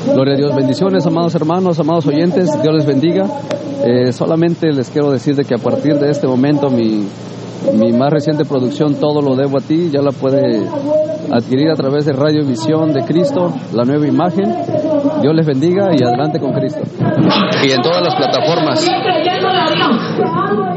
Gloria a Dios. Bendiciones, amados hermanos, amados oyentes. Dios les bendiga. Solamente les quiero decir de que a partir de este momento mi más reciente producción, Todo lo debo a ti, ya la puede adquirir a través de Radio Visión de Cristo, la nueva imagen. Dios les bendiga y adelante con Cristo. Y en todas las plataformas.